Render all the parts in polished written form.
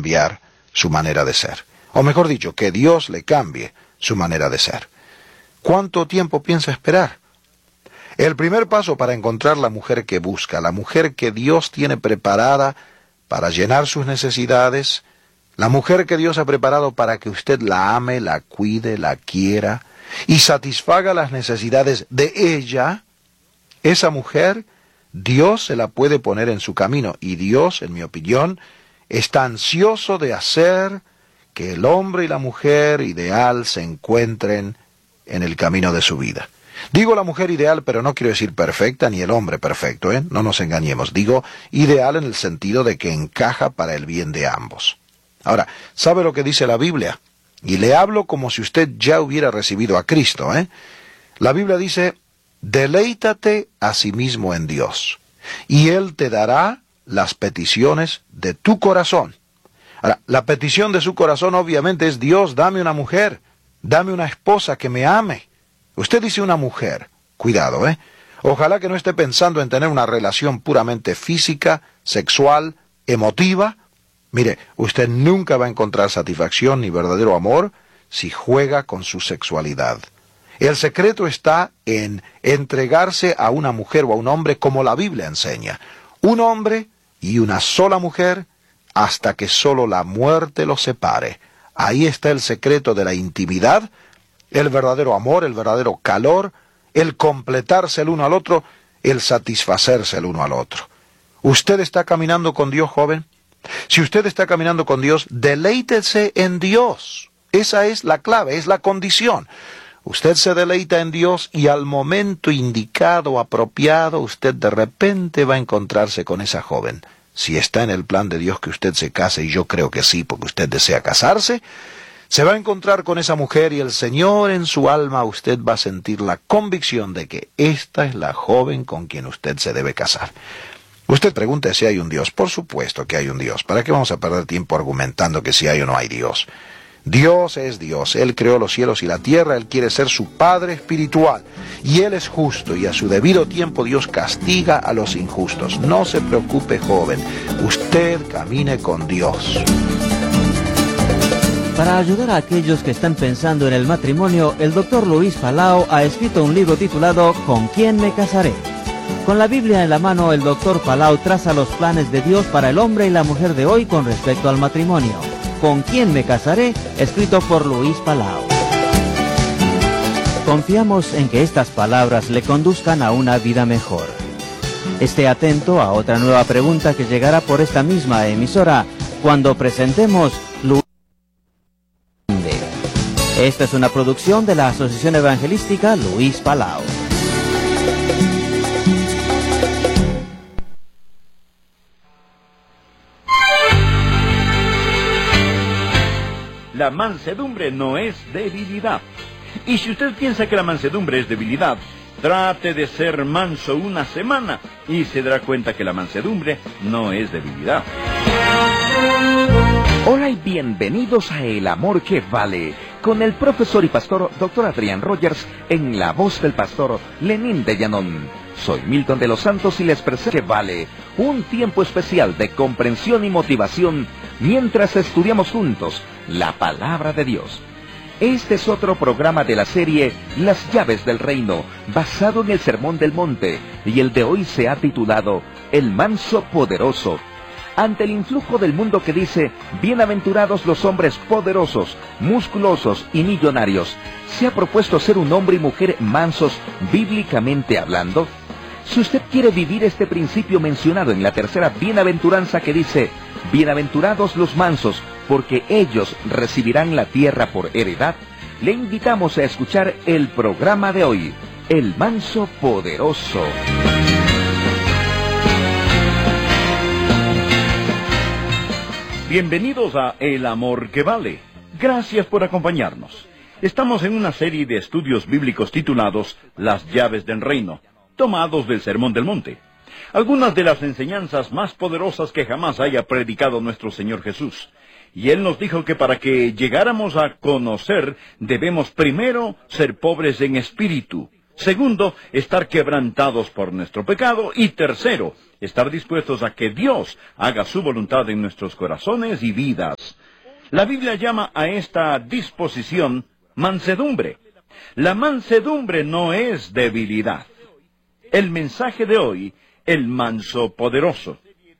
cambiar su manera de ser. O mejor dicho, que Dios le cambie su manera de ser. ¿Cuánto tiempo piensa esperar? El primer paso para encontrar la mujer que busca, la mujer que Dios tiene preparada para llenar sus necesidades, la mujer que Dios ha preparado para que usted la ame, la cuide, la quiera y satisfaga las necesidades de ella, esa mujer, Dios se la puede poner en su camino. Y Dios, en mi opinión, está ansioso de hacer que el hombre y la mujer ideal se encuentren en el camino de su vida. Digo la mujer ideal, pero no quiero decir perfecta, ni el hombre perfecto, ¿eh? No nos engañemos. Digo ideal en el sentido de que encaja para el bien de ambos. Ahora, ¿sabe lo que dice la Biblia? Y le hablo como si usted ya hubiera recibido a Cristo, ¿eh? La Biblia dice, deleítate a sí mismo en Dios, y Él te dará las peticiones de tu corazón. Ahora, la petición de su corazón obviamente es, Dios, dame una mujer, dame una esposa que me ame. Usted dice una mujer, cuidado, ¿eh? Ojalá que no esté pensando en tener una relación puramente física, sexual, emotiva. Mire, usted nunca va a encontrar satisfacción ni verdadero amor si juega con su sexualidad. El secreto está en entregarse a una mujer o a un hombre como la Biblia enseña. Un hombre y una sola mujer hasta que solo la muerte los separe. Ahí está el secreto de la intimidad, el verdadero amor, el verdadero calor, el completarse el uno al otro, el satisfacerse el uno al otro. ¿Usted está caminando con Dios, joven? Si usted está caminando con Dios, deleítese en Dios. Esa es la clave, es la condición. Usted se deleita en Dios y al momento indicado, apropiado, usted de repente va a encontrarse con esa joven. Si está en el plan de Dios que usted se case, y yo creo que sí, porque usted desea casarse, se va a encontrar con esa mujer y el Señor en su alma usted va a sentir la convicción de que esta es la joven con quien usted se debe casar. Usted pregunta si hay un Dios. Por supuesto que hay un Dios. ¿Para qué vamos a perder tiempo argumentando que si hay o no hay Dios? Dios es Dios. Él creó los cielos y la tierra. Él quiere ser su Padre espiritual. Y Él es justo. Y a su debido tiempo Dios castiga a los injustos. No se preocupe, joven. Usted camine con Dios. Para ayudar a aquellos que están pensando en el matrimonio, el Dr. Luis Palau ha escrito un libro titulado ¿Con quién me casaré? Con la Biblia en la mano, el Dr. Palau traza los planes de Dios para el hombre y la mujer de hoy con respecto al matrimonio. ¿Con quién me casaré? Escrito por Luis Palau. Confiamos en que estas palabras le conduzcan a una vida mejor. Esté atento a otra nueva pregunta que llegará por esta misma emisora cuando presentemos Luis. Esta es una producción de la Asociación Evangelística Luis Palau. La mansedumbre no es debilidad. Y si usted piensa que la mansedumbre es debilidad, trate de ser manso una semana y se dará cuenta que la mansedumbre no es debilidad. Hola y bienvenidos a El Amor que Vale, con el profesor y pastor Dr. Adrián Rogers en la voz del pastor Lenín de Llanón. Soy Milton de los Santos y les presento Que Vale, un tiempo especial de comprensión y motivación mientras estudiamos juntos la Palabra de Dios. Este es otro programa de la serie Las Llaves del Reino, basado en el Sermón del Monte, y el de hoy se ha titulado El Manso Poderoso. Ante el influjo del mundo que dice, bienaventurados los hombres poderosos, musculosos y millonarios, ¿se ha propuesto ser un hombre y mujer mansos bíblicamente hablando? Si usted quiere vivir este principio mencionado en la tercera bienaventuranza que dice, bienaventurados los mansos, porque ellos recibirán la tierra por heredad, le invitamos a escuchar el programa de hoy, El Manso Poderoso. Bienvenidos a El Amor que Vale. Gracias por acompañarnos. Estamos en una serie de estudios bíblicos titulados Las Llaves del Reino, tomados del Sermón del Monte. Algunas de las enseñanzas más poderosas que jamás haya predicado nuestro Señor Jesús. Y Él nos dijo que para que llegáramos a conocer, debemos primero ser pobres en espíritu. Segundo, estar quebrantados por nuestro pecado. Y tercero, estar dispuestos a que Dios haga su voluntad en nuestros corazones y vidas. La Biblia llama a esta disposición mansedumbre. La mansedumbre no es debilidad. El mensaje de hoy, el manso poderoso.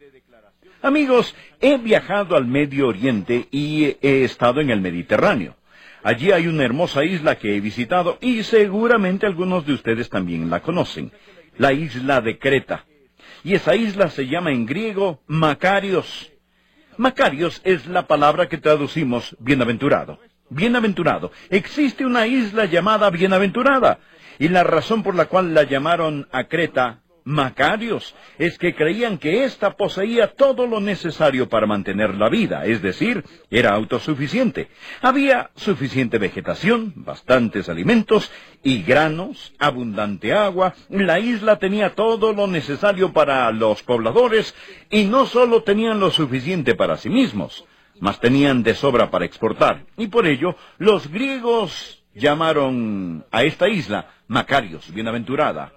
Amigos, he viajado al Medio Oriente y he estado en el Mediterráneo. Allí hay una hermosa isla que he visitado y seguramente algunos de ustedes también la conocen, la isla de Creta. Y esa isla se llama en griego Makarios. Makarios es la palabra que traducimos bienaventurado. Bienaventurado. Existe una isla llamada Bienaventurada, y la razón por la cual la llamaron a Creta Makarios es que creían que ésta poseía todo lo necesario para mantener la vida, es decir, era autosuficiente. Había suficiente vegetación, bastantes alimentos y granos, abundante agua. La isla tenía todo lo necesario para los pobladores y no solo tenían lo suficiente para sí mismos, mas tenían de sobra para exportar. Y por ello, los griegos llamaron a esta isla Makarios, bienaventurada.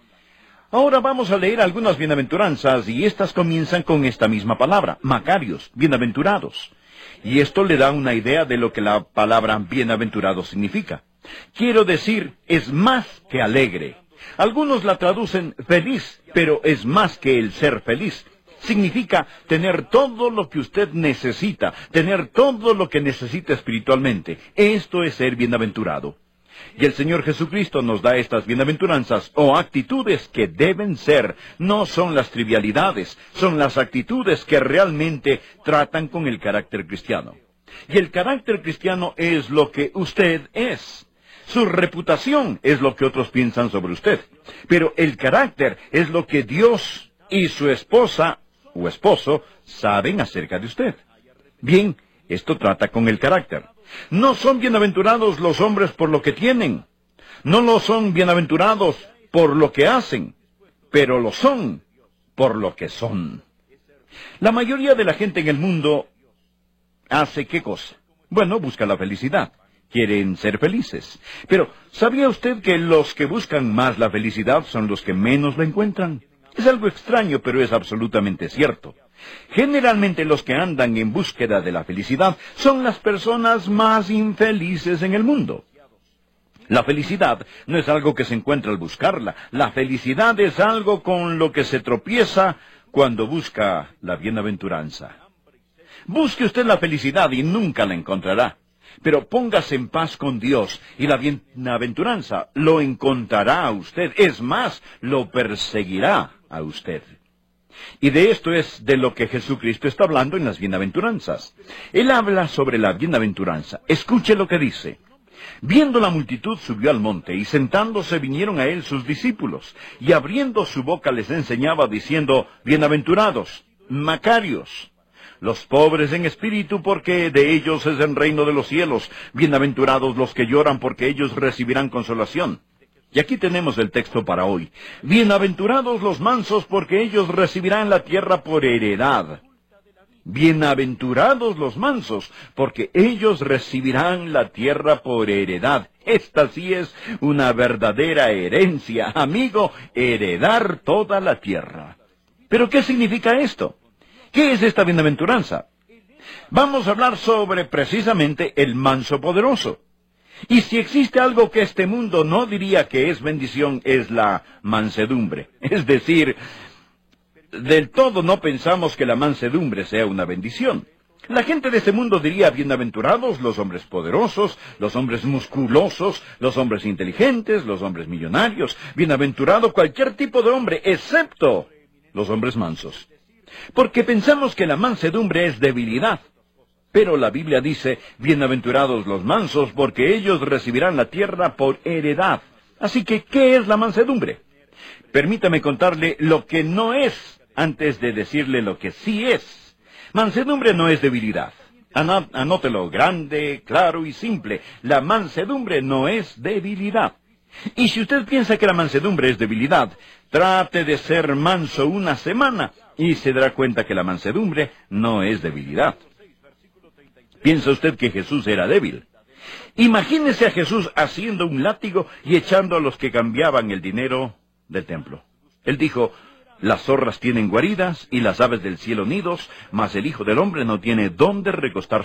Ahora vamos a leer algunas bienaventuranzas, y estas comienzan con esta misma palabra, Makarios, bienaventurados. Y esto le da una idea de lo que la palabra bienaventurado significa. Quiero decir, es más que alegre. Algunos la traducen feliz, pero es más que el ser feliz. Significa tener todo lo que usted necesita, tener todo lo que necesita espiritualmente. Esto es ser bienaventurado. Y el Señor Jesucristo nos da estas bienaventuranzas o actitudes que deben ser. No son las trivialidades, son las actitudes que realmente tratan con el carácter cristiano. Y el carácter cristiano es lo que usted es. Su reputación es lo que otros piensan sobre usted. Pero el carácter es lo que Dios y su esposa o esposo saben acerca de usted. Bien, esto trata con el carácter. No son bienaventurados los hombres por lo que tienen. No lo son bienaventurados por lo que hacen, pero lo son por lo que son. La mayoría de la gente en el mundo hace ¿qué cosa? Bueno, busca la felicidad. Quieren ser felices. Pero, ¿sabía usted que los que buscan más la felicidad son los que menos la encuentran? Es algo extraño, pero es absolutamente cierto. Generalmente los que andan en búsqueda de la felicidad son las personas más infelices en el mundo. La felicidad no es algo que se encuentra al buscarla. La felicidad es algo con lo que se tropieza cuando busca la bienaventuranza. Busque usted la felicidad y nunca la encontrará. Pero póngase en paz con Dios y la bienaventuranza lo encontrará a usted. Es más, lo perseguirá a usted. Y de esto es de lo que Jesucristo está hablando en las bienaventuranzas. Él habla sobre la bienaventuranza. Escuche lo que dice. Viendo la multitud subió al monte, y sentándose vinieron a él sus discípulos, y abriendo su boca les enseñaba diciendo, bienaventurados, Makarios, los pobres en espíritu, porque de ellos es el reino de los cielos. Bienaventurados los que lloran, porque ellos recibirán consolación. Y aquí tenemos el texto para hoy. Bienaventurados los mansos, porque ellos recibirán la tierra por heredad. Bienaventurados los mansos, porque ellos recibirán la tierra por heredad. Esta sí es una verdadera herencia, amigo, heredar toda la tierra. ¿Pero qué significa esto? ¿Qué es esta bienaventuranza? Vamos a hablar sobre precisamente el manso poderoso. Y si existe algo que este mundo no diría que es bendición, es la mansedumbre. Es decir, del todo no pensamos que la mansedumbre sea una bendición. La gente de este mundo diría, bienaventurados los hombres poderosos, los hombres musculosos, los hombres inteligentes, los hombres millonarios. Bienaventurado cualquier tipo de hombre, excepto los hombres mansos. Porque pensamos que la mansedumbre es debilidad. Pero la Biblia dice, bienaventurados los mansos, porque ellos recibirán la tierra por heredad. Así que, ¿qué es la mansedumbre? Permítame contarle lo que no es, antes de decirle lo que sí es. Mansedumbre no es debilidad. Anótelo grande, claro y simple. La mansedumbre no es debilidad. Y si usted piensa que la mansedumbre es debilidad, trate de ser manso una semana y se dará cuenta que la mansedumbre no es debilidad. ¿Piensa usted que Jesús era débil? Imagínese a Jesús haciendo un látigo y echando a los que cambiaban el dinero del templo. Él dijo, las zorras tienen guaridas y las aves del cielo nidos, mas el Hijo del Hombre no tiene dónde recostar